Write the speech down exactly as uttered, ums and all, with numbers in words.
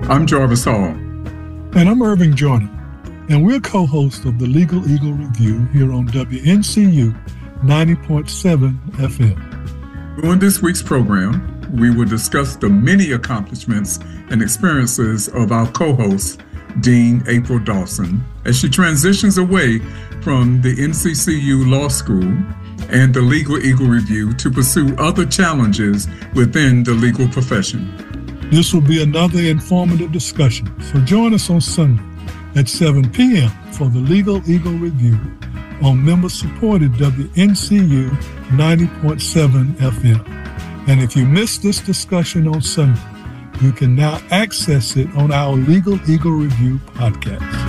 I'm Jarvis Hall. And I'm Irving Jordan. And we're co-hosts of the Legal Eagle Review here on W N C U ninety point seven F M. During this week's program, we will discuss the many accomplishments and experiences of our co-host, Dean April Dawson, as she transitions away from the N C C U Law School and the Legal Eagle Review to pursue other challenges within the legal profession. This will be another informative discussion, so join us on Sunday at seven p.m. for the Legal Eagle Review on member-supported W N C U ninety point seven F M. And if you missed this discussion on Sunday, you can now access it on our Legal Eagle Review podcast.